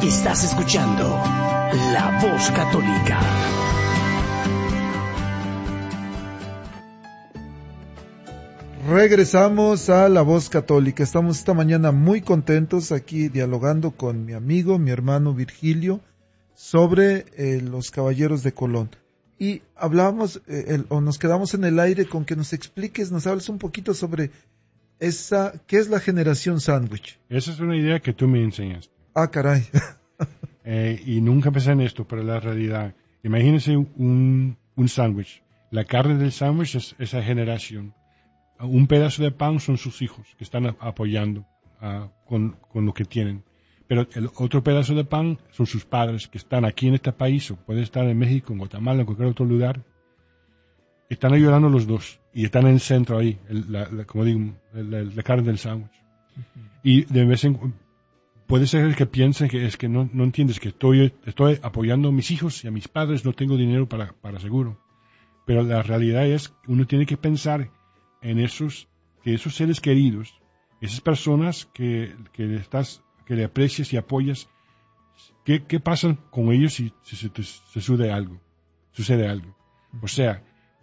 Estás escuchando La Voz Católica. Regresamos a La Voz Católica. Estamos esta mañana muy contentos aquí dialogando con mi amigo, mi hermano Virgilio, sobre los Caballeros de Colón. Y hablábamos, o nos quedamos en el aire con que nos expliques, nos hables un poquito sobre ¿qué es la generación sándwich? Esa es una idea que tú me enseñaste. Ah, caray. Y nunca pensé en esto, pero la realidad. Imagínense un sándwich. La carne del sándwich es esa generación. Un pedazo de pan son sus hijos que están apoyando con lo que tienen. Pero el otro pedazo de pan son sus padres que están aquí en este país, o puede estar en México, en Guatemala, en cualquier otro lugar. Están ayudando los dos y están en el centro ahí, como digo, la carne del sándwich. Uh-huh. Y de vez en cuando puede ser que piensen que es que no entiendes que estoy apoyando a mis hijos y a mis padres, no tengo dinero para seguro. Pero la realidad es que uno tiene que pensar en esos seres queridos, esas personas que le aprecias y apoyas, ¿qué pasa con ellos si sucede algo? O sea,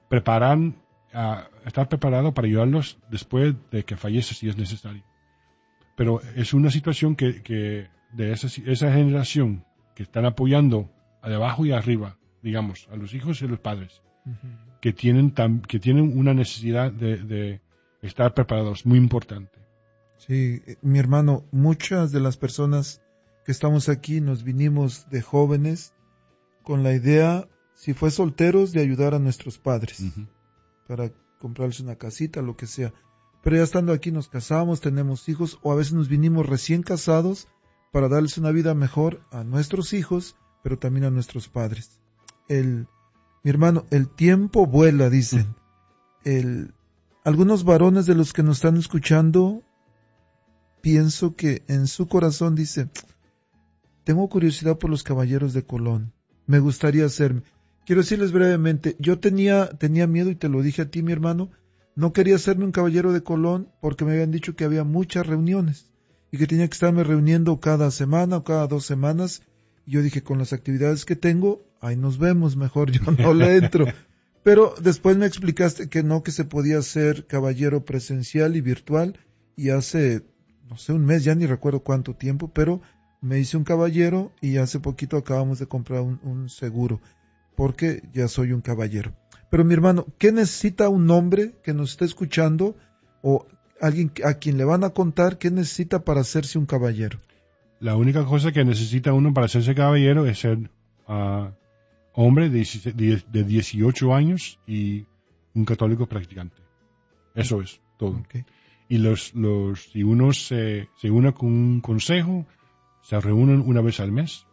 estar preparado para ayudarlos después de que fallece si es necesario. Pero es una situación que de esa generación que están apoyando de abajo y arriba, digamos, a los hijos y a los padres, uh-huh, que tienen una necesidad de estar preparados, muy importante. Sí, mi hermano, muchas de las personas que estamos aquí nos vinimos de jóvenes con la idea, si fue solteros, de ayudar a nuestros padres, uh-huh, para comprarles una casita, lo que sea. Pero ya estando aquí nos casamos, tenemos hijos, o a veces nos vinimos recién casados para darles una vida mejor a nuestros hijos, pero también a nuestros padres. Mi hermano, el tiempo vuela, dicen. Algunos varones de los que nos están escuchando, pienso que en su corazón dice, tengo curiosidad por los Caballeros de Colón, me gustaría hacerme. Quiero decirles brevemente, yo tenía miedo, y te lo dije a ti, mi hermano, no quería hacerme un Caballero de Colón porque me habían dicho que había muchas reuniones y que tenía que estarme reuniendo cada semana o cada 2 semanas. Y yo dije, con las actividades que tengo, ahí nos vemos, mejor yo no le entro. Pero después me explicaste que no, que se podía hacer caballero presencial y virtual, y hace, no sé, un mes, ya ni recuerdo cuánto tiempo, pero me hice un caballero y hace poquito acabamos de comprar un seguro, porque ya soy un caballero. Pero mi hermano, ¿qué necesita un hombre que nos esté escuchando, o alguien a quien le van a contar qué necesita para hacerse un caballero? La única cosa que necesita uno para hacerse caballero es ser hombre de 18 años y un católico practicante. Eso es todo. Okay. Y si uno se une con un consejo, se reúnen una vez al mes,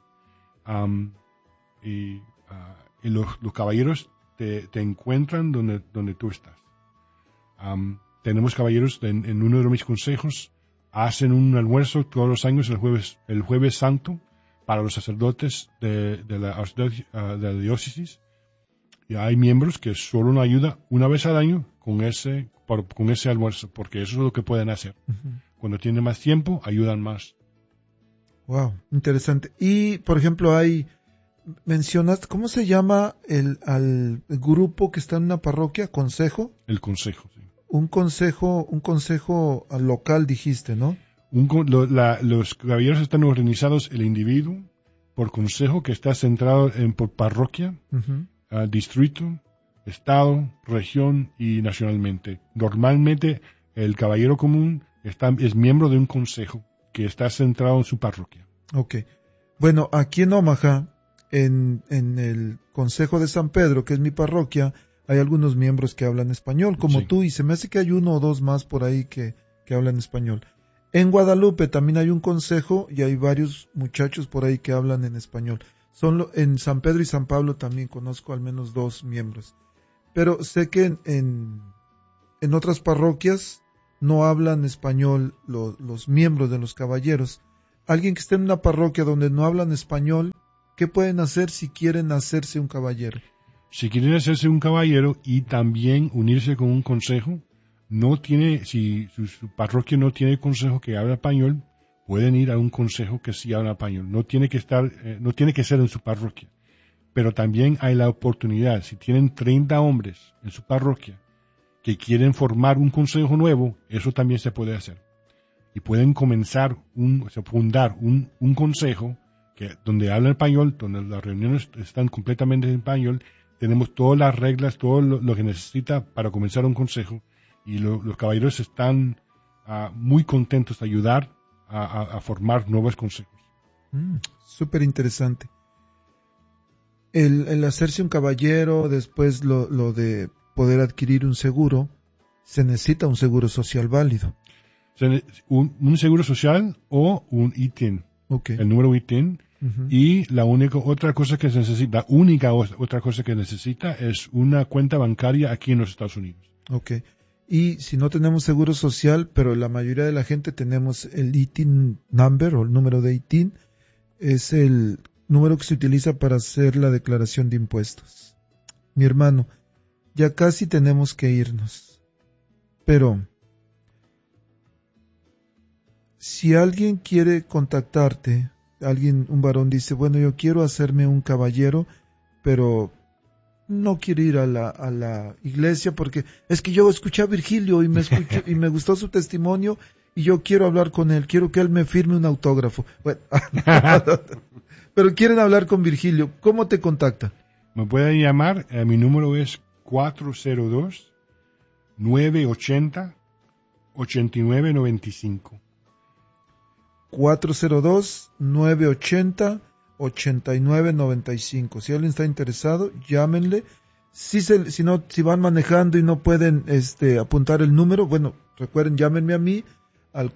y los caballeros te encuentran donde tú estás. Tenemos caballeros en uno de mis consejos, hacen un almuerzo todos los años el jueves santo para los sacerdotes de la diócesis, y hay miembros que solo nos ayudan una vez al año con ese almuerzo, porque eso es lo que pueden hacer. Uh-huh. Cuando tienen más tiempo, ayudan más. Wow, interesante. Y, por ejemplo, mencionaste, ¿cómo se llama al grupo que está en una parroquia? ¿Consejo? El consejo, sí. Un consejo local, dijiste, ¿no? Los caballeros están organizados el individuo por consejo, que está centrado por parroquia, uh-huh, distrito, estado, región y nacionalmente. Normalmente el caballero común es miembro de un consejo que está centrado en su parroquia. Okay. Bueno, aquí en Omaha, en el Consejo de San Pedro, que es mi parroquia, hay algunos miembros que hablan español, como sí, tú, y se me hace que hay 1 o 2 más por ahí que hablan español. En Guadalupe también hay un consejo y hay varios muchachos por ahí que hablan en español. En San Pedro y San Pablo también conozco al menos 2 miembros. Pero sé que en otras parroquias no hablan español los miembros de los caballeros. Alguien que esté en una parroquia donde no hablan español, ¿qué pueden hacer si quieren hacerse un caballero? Si quieren hacerse un caballero y también unirse con un consejo, si su parroquia no tiene consejo que habla español, pueden ir a un consejo que sí habla español. No tiene que ser en su parroquia. Pero también hay la oportunidad, si tienen 30 hombres en su parroquia que quieren formar un consejo nuevo, eso también se puede hacer. Y pueden fundar un consejo donde hablan español, donde las reuniones están completamente en español, tenemos todas las reglas, todo lo que necesita para comenzar un consejo, y los caballeros están muy contentos de ayudar a formar nuevos consejos. Súper interesante. El hacerse un caballero, después lo de poder adquirir un seguro, se necesita un seguro social válido. Un seguro social o un ITIN, Okay. el número ITIN, y la única otra cosa que se necesita es una cuenta bancaria aquí en los Estados Unidos. Okay. Y si no tenemos seguro social, pero la mayoría de la gente tenemos el ITIN number o el número de ITIN, es el número que se utiliza para hacer la declaración de impuestos. Mi hermano, ya casi tenemos que irnos, pero si alguien quiere contactarte, un varón dice, bueno, yo quiero hacerme un caballero, pero no quiero ir a la iglesia porque es que yo escuché a Virgilio y me gustó su testimonio y yo quiero hablar con él, quiero que él me firme un autógrafo. Bueno, pero quieren hablar con Virgilio, ¿cómo te contacta? Me pueden llamar, mi número es 402-980-8995. 402-980-8995. Si alguien está interesado, llámenle. Si van manejando y no pueden apuntar el número, bueno, recuerden, llámenme a mí al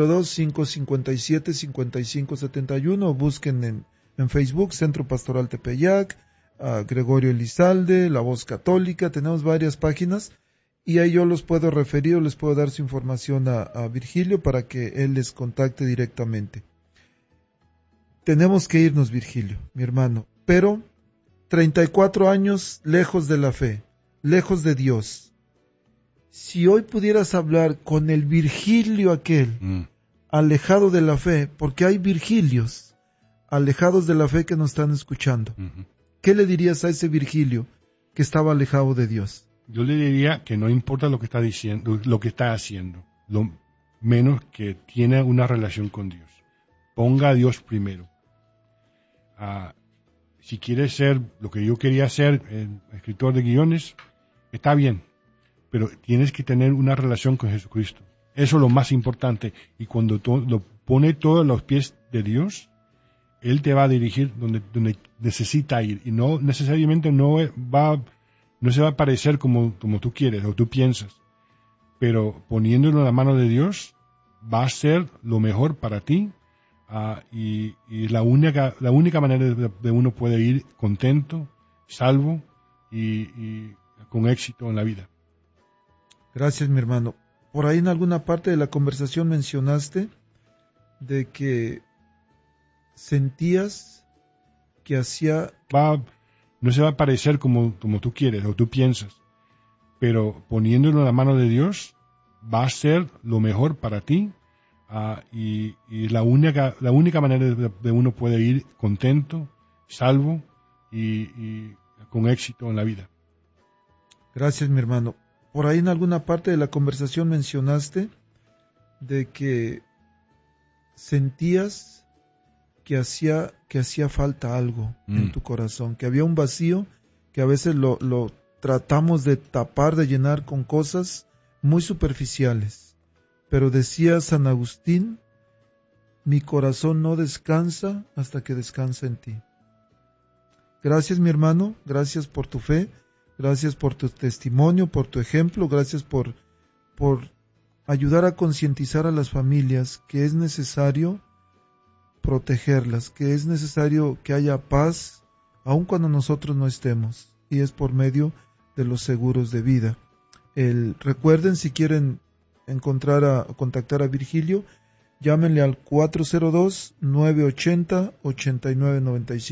402-557-5571 o busquen en Facebook Centro Pastoral Tepeyac, a Gregorio Elizalde, La Voz Católica, tenemos varias páginas y ahí yo los puedo referir o les puedo dar su información a Virgilio para que él les contacte directamente. Tenemos que irnos, Virgilio, mi hermano, pero 34 años lejos de la fe, lejos de Dios. Si hoy pudieras hablar con el Virgilio aquel, alejado de la fe, porque hay Virgilios alejados de la fe que nos están escuchando, ¿qué le dirías a ese Virgilio que estaba alejado de Dios? Yo le diría que no importa lo que está diciendo, lo que está haciendo, lo menos que tiene una relación con Dios. Ponga a Dios primero. Si quiere ser lo que yo quería ser, escritor de guiones, está bien, pero tienes que tener una relación con Jesucristo. Eso es lo más importante. Y cuando lo pone todo a los pies de Dios, Él te va a dirigir donde necesita ir. Y no necesariamente no se va a parecer como tú quieres o tú piensas. Pero poniéndolo en la mano de Dios, va a ser lo mejor para ti. Y la única manera de uno puede ir contento, salvo y con éxito en la vida. Gracias, mi hermano. Por ahí en alguna parte de la conversación mencionaste de que sentías que no se va a parecer como tú quieres o tú piensas, pero poniéndolo en la mano de Dios, va a ser lo mejor para ti. Y la única manera de uno puede ir contento, salvo y con éxito en la vida. Gracias, mi hermano. Por ahí en alguna parte de la conversación mencionaste de que sentías que hacía falta algo en tu corazón, que había un vacío que a veces lo tratamos de tapar, de llenar con cosas muy superficiales. Pero decía San Agustín, mi corazón no descansa hasta que descansa en ti. Gracias, mi hermano, gracias por tu fe, gracias por tu testimonio, por tu ejemplo, gracias por ayudar a concientizar a las familias que es necesario protegerlas, que es necesario que haya paz, aun cuando nosotros no estemos, y es por medio de los seguros de vida. Recuerden, si quieren contactar a Virgilio, llámenle al 402-980-8995.